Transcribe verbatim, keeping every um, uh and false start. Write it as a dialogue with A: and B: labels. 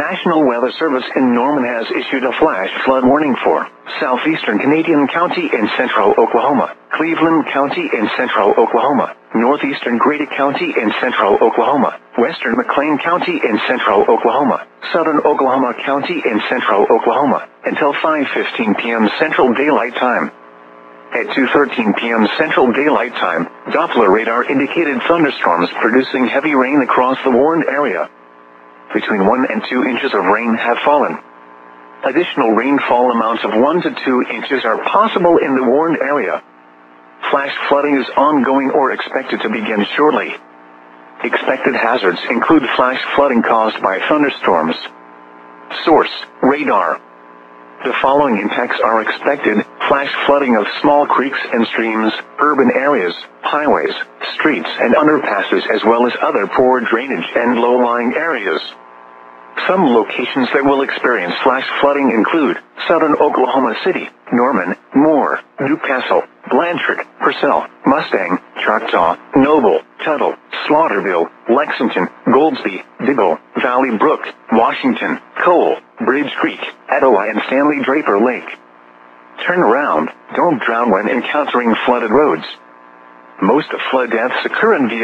A: National Weather Service in Norman has issued a flash flood warning for southeastern Canadian County in central Oklahoma, Cleveland County in central Oklahoma, northeastern Grady County in central Oklahoma, western McLean County in central Oklahoma, southern Oklahoma County in central Oklahoma, until five fifteen p.m. Central Daylight Time. At two thirteen p.m. Central Daylight Time, Doppler radar indicated thunderstorms producing heavy rain across the warned area. Between one and two inches of rain have fallen. Additional rainfall amounts of one to two inches are possible in the warned area. Flash flooding is ongoing or expected to begin shortly. Expected hazards include flash flooding caused by thunderstorms. Source: radar. The following impacts are expected: flash flooding of small creeks and streams, urban areas, highways, streets and underpasses, as well as other poor drainage and low-lying areas. Some locations that will experience flash flooding include southern Oklahoma City, Norman, Moore, Newcastle, Blanchard, Purcell, Mustang, Choctaw, Noble, Tuttle, Slaughterville, Lexington, Goldsby, Diggle, Valley Brook, Washington, Cole, Bridge Creek, Etowah and Stanley Draper Lake. Turn around, don't drown when encountering flooded roads. Most flood deaths occur in vehicles